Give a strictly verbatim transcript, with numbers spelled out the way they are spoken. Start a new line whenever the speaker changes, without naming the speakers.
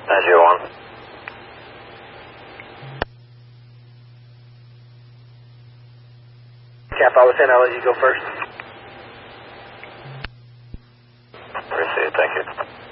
nine zero one. Cap, I was in. I'll let you go first. Appreciate it. Thank you.